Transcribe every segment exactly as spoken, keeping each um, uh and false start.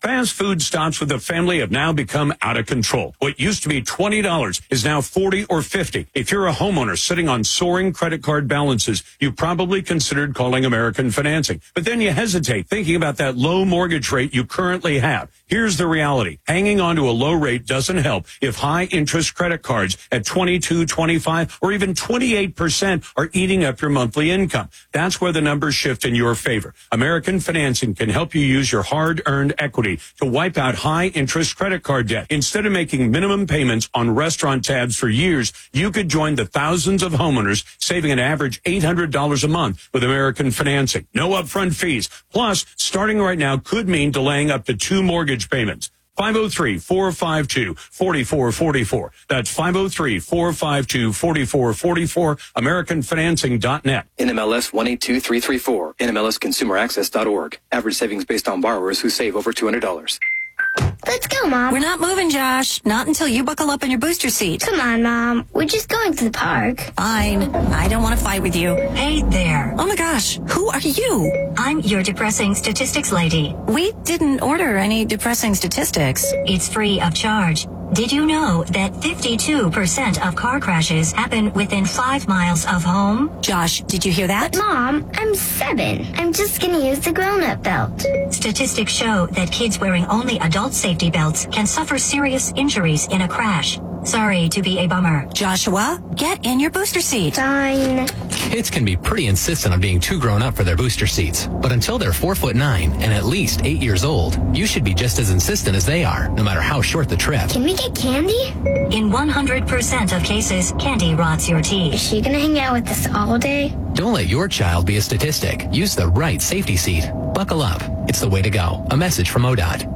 Fast food stops with a family have now become out of control. What used to be twenty dollars is now forty dollars or fifty dollars. If you're a homeowner sitting on soaring credit card balances, you probably considered calling American Financing. But then you hesitate thinking about that low mortgage rate you currently have. Here's the reality. Hanging on to a low rate doesn't help if high interest credit cards at twenty-two, twenty-five, or even twenty-eight percent are eating up your monthly income. That's where the numbers shift in your favor. American Financing can help you use your hard-earned equity to wipe out high-interest credit card debt. Instead of making minimum payments on restaurant tabs for years, you could join the thousands of homeowners saving an average eight hundred dollars a month with American Financing. No upfront fees. Plus, starting right now could mean delaying up to two mortgage payments. five oh three, four five two, four four four four. That's five oh three, four five two, four four four four, American Financing dot net. N M L S one eight two three three four, N M L S consumer access dot org. Average savings based on borrowers who save over two hundred dollars. Let's go, Mom. We're not moving, Josh. Not until you buckle up in your booster seat. Come on, Mom. We're just going to the park. Fine. I don't want to fight with you. Hey there. Oh my gosh. Who are you? I'm your depressing statistics lady. We didn't order any depressing statistics. It's free of charge. Did you know that fifty-two percent of car crashes happen within five miles of home? Josh, did you hear that? Mom, I'm seven. I'm just going to use the grown-up belt. Statistics show that kids wearing only adult safety belts can suffer serious injuries in a crash. Sorry to be a bummer. Joshua, get in your booster seat. Fine. Kids can be pretty insistent on being too grown up for their booster seats. But until they're four foot nine and at least eight years old, you should be just as insistent as they are, no matter how short the trip. Can we get candy? In one hundred percent of cases, candy rots your Is teeth. she going to hang out with us all day? Don't let your child be a statistic. Use the right safety seat. Buckle up. It's the way to go. A message from O D O T.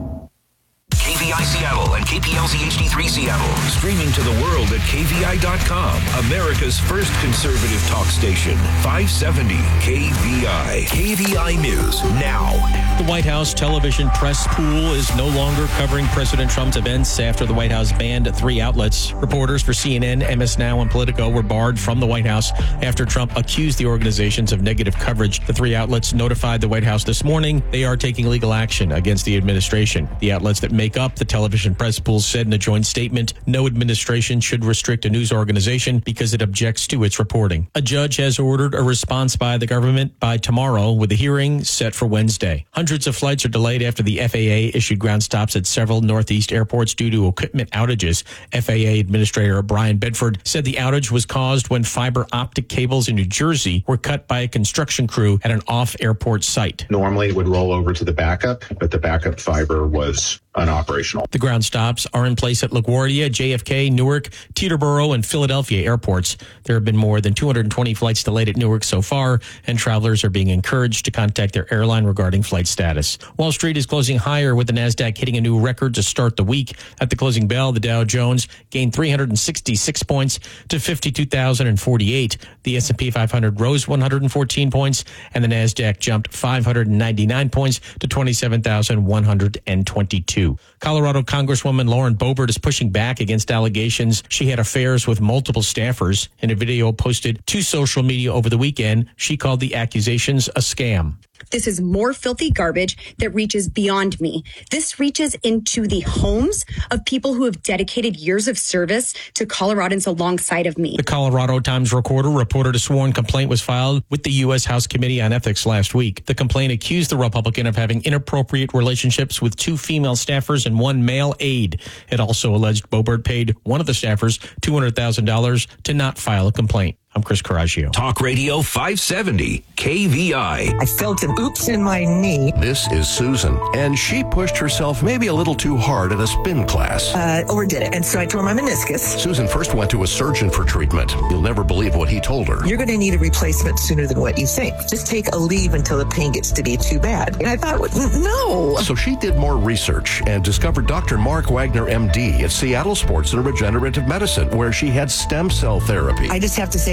K V I Seattle and K P L Z H D three Seattle. Streaming to the world at K V I dot com. America's first conservative talk station. five seventy K V I. K V I News now. The White House television press pool is no longer covering President Trump's events after the White House banned three outlets. Reporters for C N N, M S Now, and Politico were barred from the White House after Trump accused the organizations of negative coverage. The three outlets notified the White House this morning they are taking legal action against the administration. The outlets that make up the television press pool said in a joint statement, no administration should restrict a news organization because it objects to its reporting. A judge has ordered a response by the government by tomorrow, with a hearing set for Wednesday. Hundreds of flights are delayed after the F A A issued ground stops at several Northeast airports due to equipment outages. F A A Administrator Brian Bedford said the outage was caused when fiber optic cables in New Jersey were cut by a construction crew at an off-airport site. Normally it would roll over to the backup, but the backup fiber was unoperational. The ground stops are in place at LaGuardia, J F K, Newark, Teterboro, and Philadelphia airports. There have been more than two hundred twenty flights delayed at Newark so far, and travelers are being encouraged to contact their airline regarding flight status. Wall Street is closing higher, with the Nasdaq hitting a new record to start the week. At the closing bell, the Dow Jones gained three hundred sixty-six points to fifty-two thousand forty-eight. The S and P five hundred rose one hundred fourteen points, and the Nasdaq jumped five hundred ninety-nine points to twenty-seven thousand one hundred twenty-two. Colorado Congresswoman Lauren Boebert is pushing back against allegations she had affairs with multiple staffers. In a video posted to social media over the weekend, she called the accusations a scam. This is more filthy garbage that reaches beyond me. This reaches into the homes of people who have dedicated years of service to Coloradans alongside of me. The Colorado Times-Recorder reported a sworn complaint was filed with the U S House Committee on Ethics last week. The complaint accused the Republican of having inappropriate relationships with two female staffers and one male aide. It also alleged Boebert paid one of the staffers two hundred thousand dollars to not file a complaint. I'm Chris Coraggio. Talk Radio five seventy K V I. I felt an oops in my knee. This is Susan, and she pushed herself maybe a little too hard at a spin class. Uh, overdid it, and so I tore my meniscus. Susan first went to a surgeon for treatment. You'll never believe what he told her. You're going to need a replacement sooner than what you think. Just take a leave until the pain gets to be too bad. And I thought, no. So she did more research and discovered Doctor Mark Wagner, M D, at Seattle Sports and Regenerative Medicine, where she had stem cell therapy. I just have to say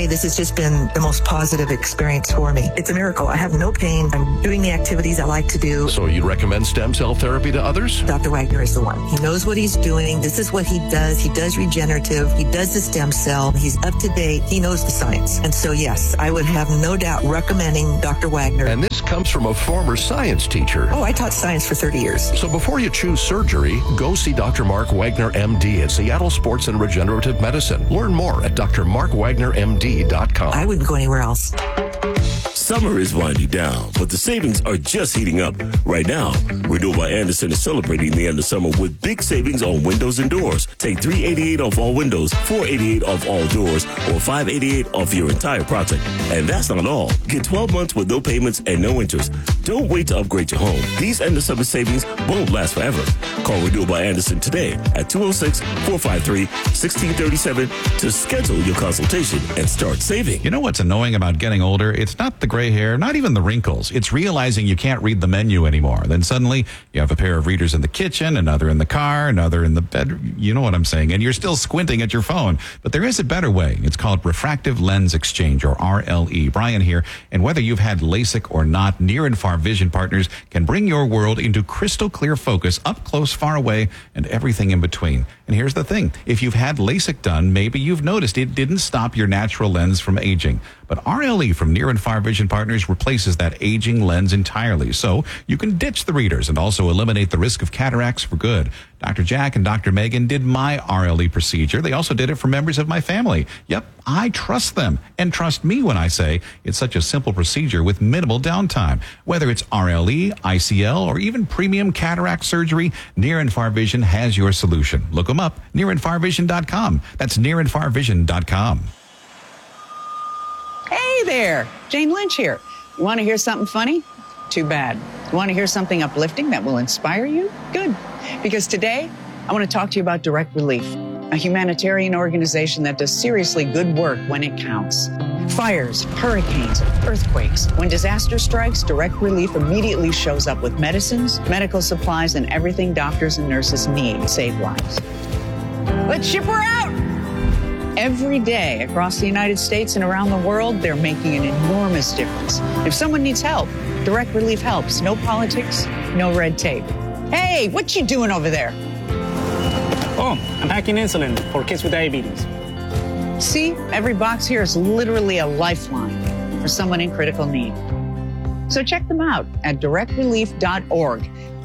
this has just been the most positive experience for me. It's a miracle. I have no pain. I'm doing the activities I like to do. So you recommend stem cell therapy to others? Doctor Wagner is the one. He knows what he's doing. This is what he does. He does regenerative. He does the stem cell. He's up to date. He knows the science. And so, yes, I would have no doubt recommending Doctor Wagner. And this comes from a former science teacher. Oh, I taught science for thirty years. So before you choose surgery, go see Doctor Mark Wagner, M D at Seattle Sports and Regenerative Medicine. Learn more at D R mark wagner m d dot com. I wouldn't go anywhere else. Summer is winding down, but the savings are just heating up. Right now, Renew by Andersen is celebrating the end of summer with big savings on windows and doors. Take three hundred eighty-eight dollars off all windows, four hundred eighty-eight dollars off all doors, or five hundred eighty-eight dollars off your entire project. And that's not all. Get twelve months with no payments and no interest. Don't wait to upgrade your home. These end of summer savings won't last forever. Call Renew by Andersen today at two oh six, four five three, one six three seven to schedule your consultation and start saving. You know what's annoying about getting older? It's not the gray hair, not even the wrinkles. It's realizing you can't read the menu anymore. Then suddenly you have a pair of readers in the kitchen, another in the car, another in the bedroom. You know what I'm saying? And you're still squinting at your phone. But there is a better way. It's called Refractive Lens Exchange, or R L E. Brian here. And whether you've had LASIK or not, Near and Far Vision Partners can bring your world into crystal clear focus, up close, far away, and everything in between. And here's the thing. If you've had LASIK done, maybe you've noticed it didn't stop your natural lens from aging. But R L E from Near and Far Vision Partners replaces that aging lens entirely. So you can ditch the readers and also eliminate the risk of cataracts for good. Doctor Jack and Doctor Megan did my R L E procedure. They also did it for members of my family. Yep, I trust them. And trust me when I say it's such a simple procedure with minimal downtime. Whether it's R L E, I C L, or even premium cataract surgery, Near and Far Vision has your solution. Look them up, near and far vision dot com. That's near and far vision dot com. Hey there, Jane Lynch here. You want to hear something funny? Too bad. You want to hear something uplifting that will inspire you? Good. Because today, I want to talk to you about Direct Relief, a humanitarian organization that does seriously good work when it counts. Fires, hurricanes, earthquakes. When disaster strikes, Direct Relief immediately shows up with medicines, medical supplies, and everything doctors and nurses need to save lives. Let's ship her out! Every day across the United States and around the world, they're making an enormous difference. If someone needs help, Direct Relief helps. No politics, no red tape. Hey, what you doing over there? Oh, I'm packing insulin for kids with diabetes. See, every box here is literally a lifeline for someone in critical need. So check them out at direct relief dot org.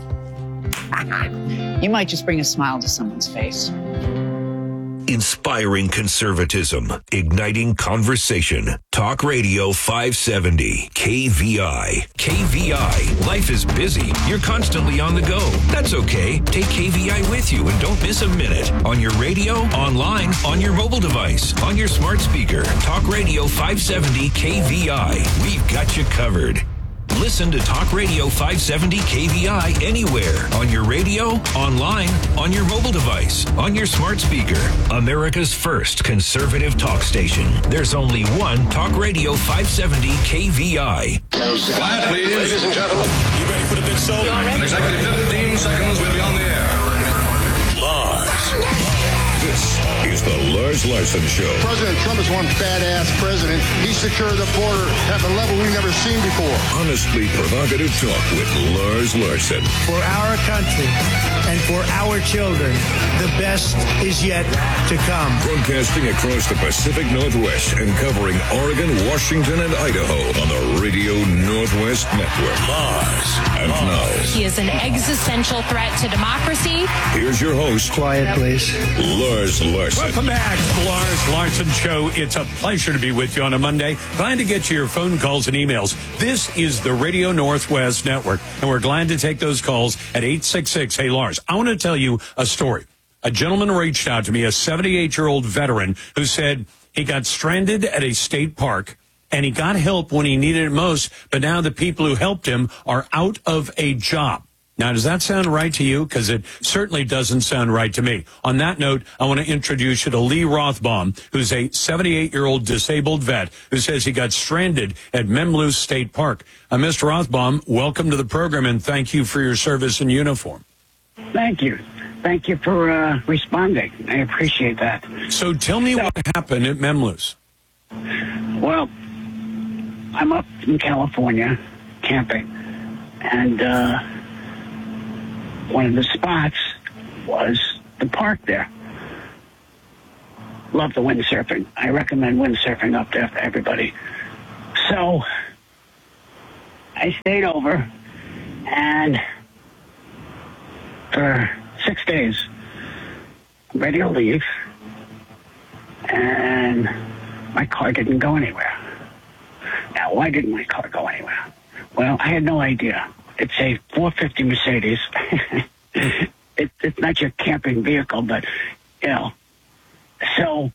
You might just bring a smile to someone's face. Inspiring conservatism, igniting conversation. Talk Radio five seventy, K V I. K V I, life is busy. You're constantly on the go. That's okay. Take K V I with you and don't miss a minute. On your radio, online, on your mobile device, on your smart speaker. Talk Radio five seventy K V I. We've got you covered. Listen to Talk Radio five seventy K V I anywhere. On your radio, online, on your mobile device, on your smart speaker. America's first conservative talk station. There's only one Talk Radio five seventy K V I. Quiet, please. Ladies and gentlemen. You ready for the big show? Exactly fifteen seconds, we'll be on the air. Lars. This is the Lars Larson Show. President Trump is one badass president. He secured the border at a level we've never seen before. Honestly provocative talk with Lars Larson. For our country and for our children, the best is yet to come. Broadcasting across the Pacific Northwest and covering Oregon, Washington, and Idaho on the Radio Northwest Network. Lars. And now. He is an existential threat to democracy. Here's your host. Quiet, please. Lars Larson. Welcome back to the Lars Larson Show. It's a pleasure to be with you on a Monday. Glad to get you your phone calls and emails. This is the Radio Northwest Network, and we're glad to take those calls at eight six six, hey Lars. I want to tell you a story. A gentleman reached out to me, a seventy-eight-year-old veteran, who said he got stranded at a state park, and he got help when he needed it most, but now the people who helped him are out of a job. Now, does that sound right to you? Because it certainly doesn't sound right to me. On that note, I want to introduce you to Lee Rothbaum, who's a seventy-eight-year-old disabled vet who says he got stranded at Memloose State Park. Uh, Mister Rothbaum, welcome to the program, and thank you for your service in uniform. Thank you. Thank you for uh, responding. I appreciate that. So tell me what happened at Memloose. Well, I'm up in California camping, and uh, one of the spots was the park there. Love the windsurfing. I recommend windsurfing up there for everybody. So I stayed over, and for six days, I'm ready to leave, and my car didn't go anywhere. Now, why didn't my car go anywhere? Well, I had no idea. It's a four fifty Mercedes. it, it's not your camping vehicle, but, you know. So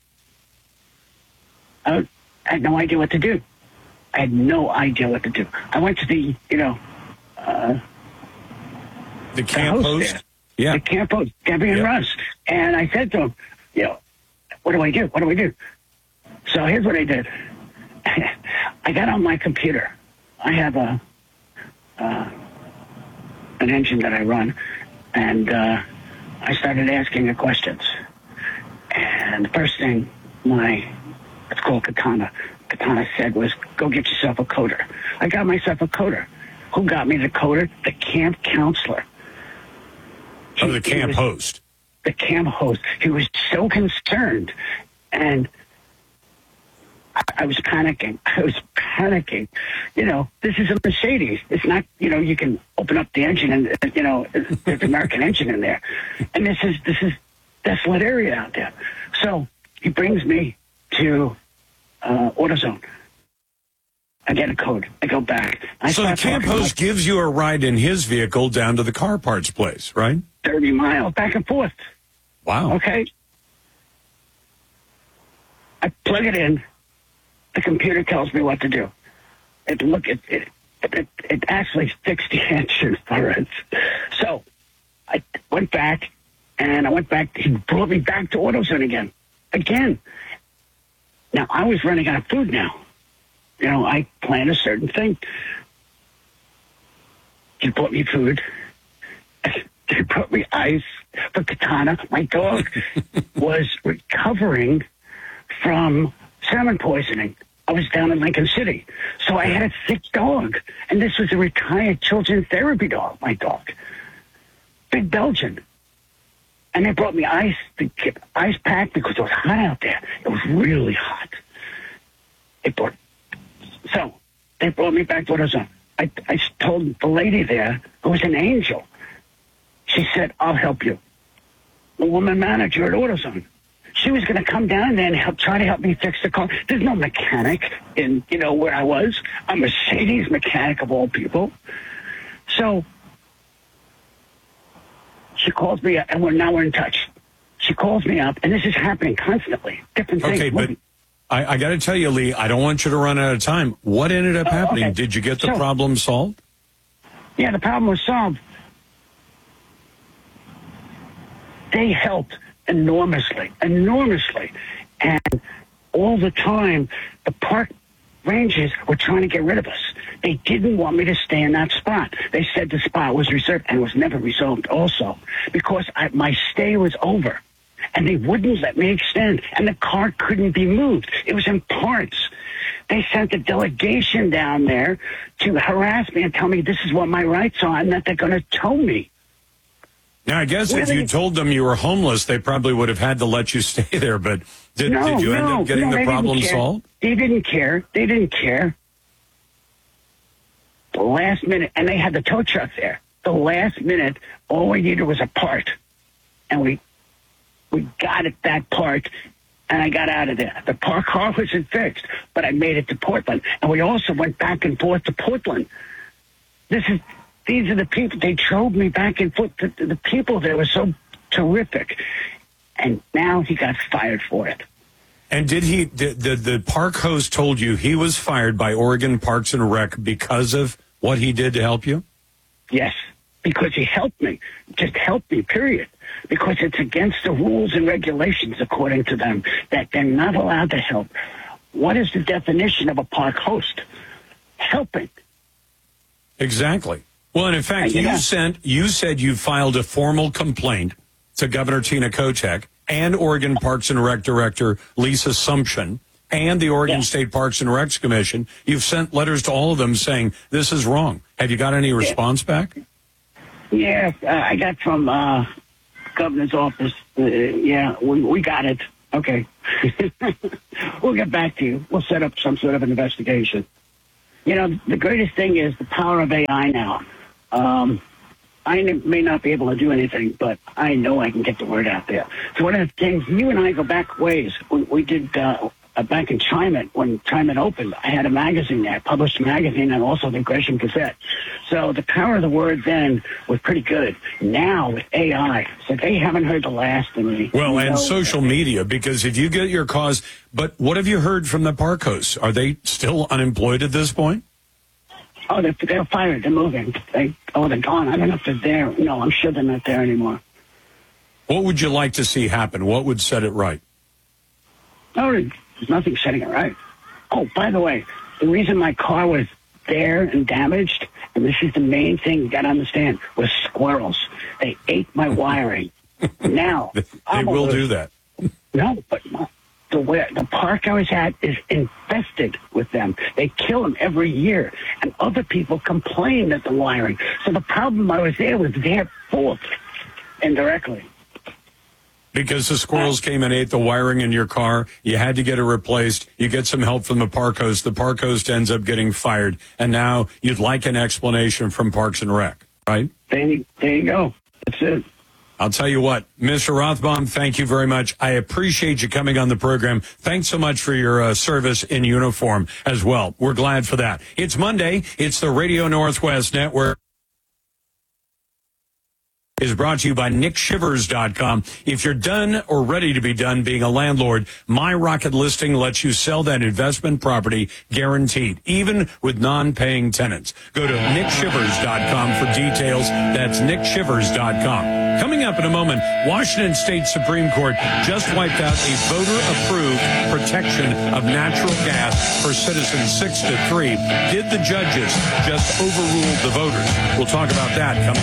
I had no idea what to do. I had no idea what to do. I went to the, you know, uh, the camp the host. There, yeah, the camp host, Debbie and yeah. Russ, and I said to him, you know, what do I do? What do I do? So here's what I did. I got on my computer. I have a uh, an engine that I run, and uh, I started asking it questions. And the first thing my, it's called Katana, Katana said was, go get yourself a coder. I got myself a coder. Who got me the coder? The camp counselor. Oh, He- the he camp was- host. The camp host. He was so concerned. And I, I was panicking. I was panicking. You know, this is a Mercedes. It's not, you know, you can open up the engine and, uh, you know, there's an American engine in there. And this is, this is desolate area out there. So he brings me to uh, AutoZone. I get a code. I go back. I So the start camp talking host gives you a ride in his vehicle down to the car parts place, right? thirty miles back and forth. Wow. Okay. I plug it in. The computer tells me what to do. It look it it it, it actually fixed the engine for us. So I went back, and I went back. He brought me back to AutoZone again, again. Now I was running out of food. Now, you know, I planned a certain thing. He brought me food. He brought me ice for Katana. My dog was recovering from salmon poisoning. I was down in Lincoln City. So I had a sick dog. And this was a retired children's therapy dog, my dog. Big Belgian. And they brought me ice, the ice pack, because it was hot out there. It was really hot. They brought, so they brought me back to AutoZone. I, I told the lady there, who was an angel, she said, I'll help you. The woman manager at AutoZone. She was going to come down there and help, try to help me fix the car. There's no mechanic in, you know, where I was. A Mercedes mechanic of all people. So she calls me up, and we're now we're in touch. She calls me up, and this is happening constantly. Different things. Okay, but I, I got to tell you, Lee, I don't want you to run out of time. What ended up Oh, happening? okay. Did you get the So- problem solved? Yeah, the problem was solved. They helped enormously, enormously. And all the time, the park rangers were trying to get rid of us. They didn't want me to stay in that spot. They said the spot was reserved and was never resolved also because I, my stay was over. And they wouldn't let me extend. And the car couldn't be moved. It was in parts. They sent a delegation down there to harass me and tell me this is what my rights are and that they're going to tow me. Now, I guess if Really? you told them you were homeless, they probably would have had to let you stay there. But did, no, did you end no, up getting no, the they didn't problem care. solved? They didn't care. They didn't care. The last minute, and they had the tow truck there. The last minute, all we needed was a part. And we we got it, that part, and I got out of there. The park car wasn't fixed, but I made it to Portland. And we also went back and forth to Portland. This is These are the people. They drove me back and forth. The, the people there were so terrific. And now he got fired for it. And did he, the, the, the park host told you he was fired by Oregon Parks and Rec because of what he did to help you? Yes, because he helped me. Just helped me, period. Because it's against the rules and regulations, according to them, that they're not allowed to help. What is the definition of a park host? Helping. Exactly. Well, and in fact, Yeah. you sent, you said you filed a formal complaint to Governor Tina Kotek and Oregon Parks and Rec Director Lisa Sumption and the Oregon Yeah. State Parks and Recs Commission. You've sent letters to all of them saying this is wrong. Have you got any response back? Yeah, uh, I got from uh, governor's office. Uh, yeah, we, we got it. Okay. We'll get back to you. We'll set up some sort of an investigation. You know, the greatest thing is the power of A I now. Um, I may not be able to do anything, but I know I can get the word out there. So one of the things, you and I go back ways. We, we did uh, uh, back in Chimut, when Chimut opened, I had a magazine there, published a magazine, and also the Gresham Gazette. So the power of the word then was pretty good. Now with A I, so they haven't heard the last of me. Well, You and know, social media, because if you get your cause, but what have you heard from the park hosts? Are they still unemployed at this point? Oh, they're, they're fired. They're moving. They, oh, they're gone. I don't know if they're there. No, I'm sure they're not there anymore. What would you like to see happen? What would set it right? No, there's nothing setting it right. Oh, by the way, the reason my car was there and damaged, and this is the main thing you got to understand, was squirrels. They ate my wiring. Now, They I'm will over- do that. No, but no. The way, the park I was at is infested with them. They kill them every year, and other people complain that the wiring. So the problem I was there was their fault indirectly. Because the squirrels came and ate the wiring in your car, you had to get it replaced. You get some help from the park host. The park host ends up getting fired, and now you'd like an explanation from Parks and Rec, right? There, there you go. That's it. I'll tell you what, Mister Rothbaum, thank you very much. I appreciate you coming on the program. Thanks so much for your uh, service in uniform as well. We're glad for that. It's Monday. It's the Radio Northwest Network. Is brought to you by Nick Shivers dot com. If you're done or ready to be done being a landlord, My Rocket Listing lets you sell that investment property guaranteed, even with non-paying tenants. Go to Nick Shivers dot com for details. That's Nick Shivers dot com. Coming up in a moment, Washington State Supreme Court just wiped out a voter-approved protection of natural gas for citizens six to three. Did the judges just overrule the voters? We'll talk about that coming